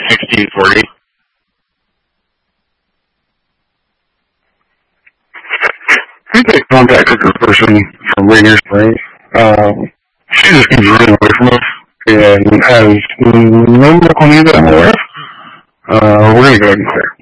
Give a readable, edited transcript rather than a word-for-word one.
1640. We get contact with a person from Rainier Springs. She just keeps running away from us and has no medical need that I'm aware of. We're going to go ahead and clear.